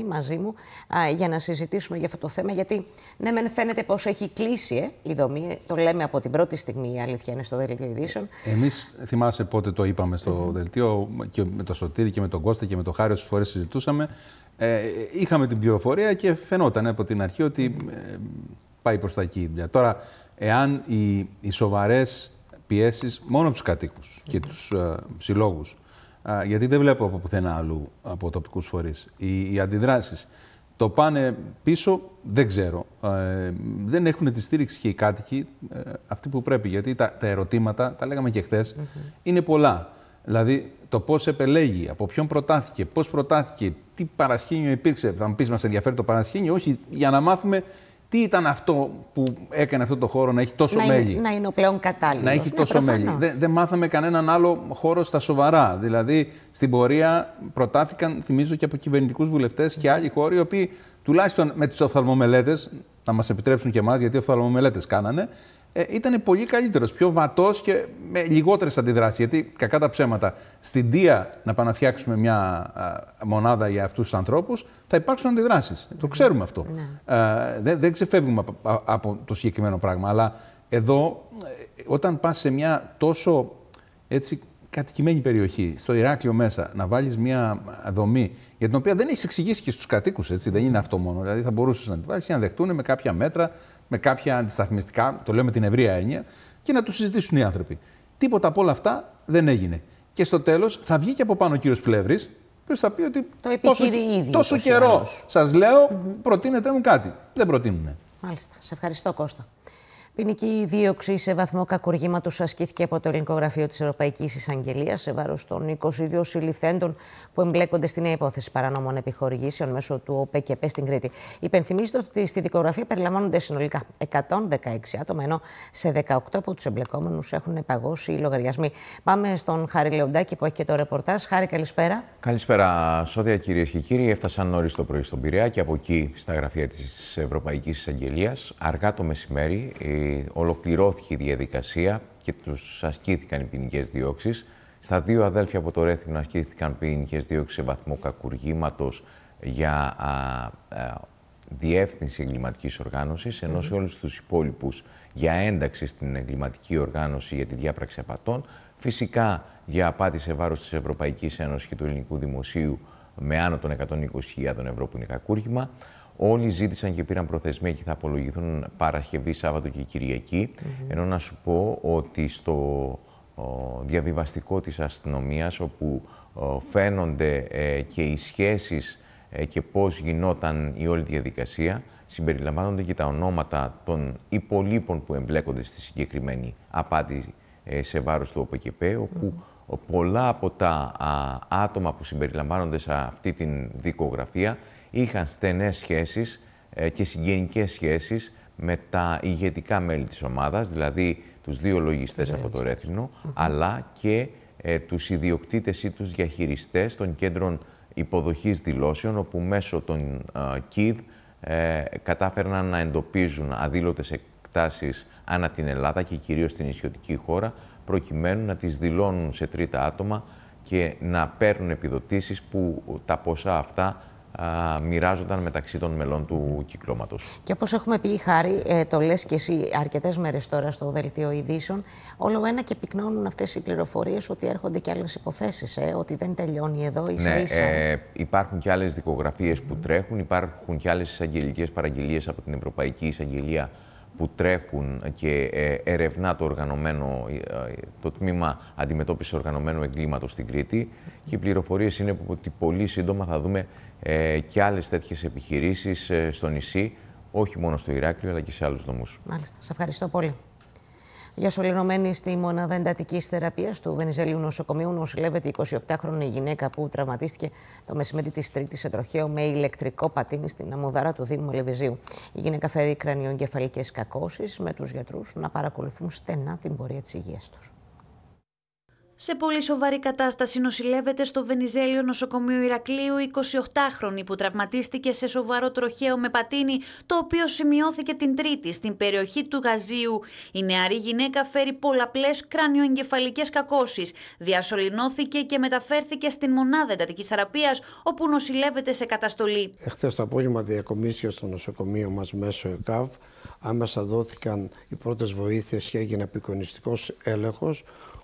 μαζί μου για να συζητήσουμε για αυτό το θέμα. Γιατί ναι, μεν φαίνεται πως έχει κλείσει η δομή. Το λέμε από την πρώτη στιγμή, η αλήθεια είναι, στο Δελτίο Ειδήσεων. Εμείς, θυμάσαι πότε το είπαμε στο Δελτίο, και με τον Σωτήρη και με τον Κώστα και με τον Χάρη, όσες φορές συζητούσαμε. Είχαμε την πληροφορία και φαινόταν από την αρχή ότι πάει προς τα εκεί. Τώρα, εάν οι σοβαρές πιέσεις μόνο τους κατοίκους και τους συλλόγους, γιατί δεν βλέπω από πουθενά αλλού από τοπικούς φορείς, οι αντιδράσεις το πάνε πίσω, δεν ξέρω. Δεν έχουν τη στήριξη και οι κάτοικοι αυτοί που πρέπει, γιατί τα ερωτήματα, τα λέγαμε και χθες, είναι πολλά. Δηλαδή, το πώς επελέγει, από ποιον προτάθηκε, πώς προτάθηκε, τι παρασκήνιο υπήρξε. Θα μου πεις, μας ενδιαφέρει το παρασκήνιο? Όχι, για να μάθουμε τι ήταν αυτό που έκανε αυτό το χώρο να έχει τόσο μέλη. Να είναι ο πλέον κατάλληλος. Να έχει τόσο μέλη. Δεν μάθαμε κανέναν άλλο χώρο στα σοβαρά. Δηλαδή, στην πορεία προτάθηκαν, θυμίζω, και από κυβερνητικούς βουλευτές και άλλοι χώροι, οι οποίοι τουλάχιστον με τις οφθαλμομελέτες, να μας επιτρέψουν και εμάς, γιατί οφθαλμομελέτες κάνανε, ήταν πολύ καλύτερος, πιο βατός και με λιγότερες αντιδράσεις. Γιατί, κακά τα ψέματα, στην Δία να πάμε να φτιάξουμε μια μονάδα για αυτούς τους ανθρώπους, θα υπάρξουν αντιδράσεις. Το ξέρουμε αυτό. Δεν ξεφεύγουμε από το συγκεκριμένο πράγμα. Αλλά εδώ, όταν πας σε μια τόσο έτσι κατοικημένη περιοχή, στο Ηράκλειο μέσα, να βάλεις μια δομή για την οποία δεν έχεις εξηγήσει και στους κατοίκους, έτσι, δεν είναι αυτό μόνο. Δηλαδή, θα μπορούσες να τη βάλεις και να δεχτούν με κάποια μέτρα, με κάποια αντισταθμιστικά, το λέω με την ευρεία έννοια, και να το συζητήσουν οι άνθρωποι. Τίποτα από όλα αυτά δεν έγινε. Και στο τέλος θα βγει και από πάνω ο κύριος Πλεύρης, που θα πει ότι τόσο καιρό σας λέω, προτείνετε μου κάτι. Δεν προτείνουνε. Μάλιστα. Σε ευχαριστώ, Κώστα. Ποινική δίωξη σε βαθμό κακουργήματος ασκήθηκε από το Ελληνικό Γραφείο της Ευρωπαϊκής Εισαγγελίας σε βάρος των 22 συλληφθέντων που εμπλέκονται στη νέα υπόθεση παρανόμων επιχορηγήσεων μέσω του ΟΠΕΚΕΠΕ στην Κρήτη. Υπενθυμίζεται ότι στη δικογραφία περιλαμβάνονται συνολικά 116 άτομα, ενώ σε 18 από τους εμπλεκόμενους έχουν παγώσει οι λογαριασμοί. Πάμε στον Χάρη Λεοντάκη που έχει και το ρεπορτάζ. Χάρη, καλησπέρα. Καλησπέρα, Σόδια, κυρίες και κύριοι. Έφτασαν νωρίς το πρωί στον Πειραιά και από εκεί στα γραφεία της Ευρωπαϊκής Εισαγγελίας. Αργά το μεσημέρι ολοκληρώθηκε η διαδικασία και τους ασκήθηκαν οι ποινικές διώξεις. Στα δύο αδέλφια από το Ρέθυμνο ασκήθηκαν ποινικές διώξεις σε βαθμό κακουργήματος για διεύθυνση εγκληματικής οργάνωσης, ενώ σε όλους τους υπόλοιπους για ένταξη στην εγκληματική οργάνωση για τη διάπραξη απατών, φυσικά για απάτη σε βάρος της Ευρωπαϊκής Ένωσης και του ελληνικού δημοσίου με άνω των 120.000 ευρώ που είναι κακούργημα. Όλοι ζήτησαν και πήραν προθεσμία και θα απολογηθούν Παρασκευή, Σάββατο και Κυριακή. Ενώ να σου πω ότι στο διαβιβαστικό της αστυνομίας, όπου φαίνονται και οι σχέσεις και πώς γινόταν η όλη διαδικασία, συμπεριλαμβάνονται και τα ονόματα των υπολείπων που εμπλέκονται στη συγκεκριμένη απάτη σε βάρος του ΟΠΕΚΕΠΕ, όπου πολλά από τα άτομα που συμπεριλαμβάνονται σε αυτή την δικογραφία είχαν στενές σχέσεις και συγγενικές σχέσεις με τα ηγετικά μέλη της ομάδας, δηλαδή τους δύο λογιστές από το Ρέθυμνο, αλλά και τους ιδιοκτήτες ή τους διαχειριστές των κέντρων υποδοχής δηλώσεων, όπου μέσω των ΚΙΔ κατάφεραν να εντοπίζουν αδήλωτες εκτάσεις ανά την Ελλάδα και κυρίως στην νησιωτική χώρα, προκειμένου να τις δηλώνουν σε τρίτα άτομα και να παίρνουν επιδοτήσεις που τα ποσά αυτά μοιράζονταν μεταξύ των μελών του κυκλώματος. Και όπως έχουμε πει, Χάρη, το λες και εσύ αρκετές μέρες τώρα στο Δελτίο Ειδήσεων, όλο ένα και πυκνώνουν αυτές οι πληροφορίες ότι έρχονται και άλλες υποθέσεις, ότι δεν τελειώνει εδώ ίσα-ίσα. Υπάρχουν και άλλες δικογραφίες που τρέχουν, υπάρχουν και άλλες εισαγγελικές παραγγελίες από την Ευρωπαϊκή Εισαγγελία που τρέχουν και ερευνά το τμήμα αντιμετώπισης οργανωμένου εγκλήματος στην Κρήτη. Και οι πληροφορίες είναι ότι πολύ σύντομα θα δούμε και άλλες τέτοιες επιχειρήσεις στο νησί, όχι μόνο στο Ηράκλειο, αλλά και σε άλλους νομούς. Μάλιστα. Σε ευχαριστώ πολύ. Διασωληνωμένη στη μονάδα εντατικής θεραπείας του Βενιζέλιου Νοσοκομείου νοσηλεύεται η 28χρονη γυναίκα που τραυματίστηκε το μεσημέρι της Τρίτης σε τροχαίο με ηλεκτρικό πατίνι στην Αμμουδάρα του Δήμου Ελεβιζίου. Η γυναίκα φέρει κρανιοεγκεφαλικές κακώσεις, με τους γιατρούς να παρακολουθούν στενά την πορεία της υγείας τους. Σε πολύ σοβαρή κατάσταση νοσηλεύεται στο Βενιζέλιο νοσοκομείο Ηρακλείου η 28χρονη που τραυματίστηκε σε σοβαρό τροχαίο με πατίνι, το οποίο σημειώθηκε την Τρίτη στην περιοχή του Γαζίου. Η νεαρή γυναίκα φέρει πολλαπλές κρανιοεγκεφαλικές κακώσεις. Διασωληνώθηκε και μεταφέρθηκε στην μονάδα εντατικής θεραπείας, όπου νοσηλεύεται σε καταστολή. Εχθές το απόγευμα διακομίστηκε στο νοσοκομείο μας μέσω ΕΚΑΒ. Άμεσα δόθηκαν οι πρώτες βοήθειες και έγινε απεικονιστικός έλεγχος,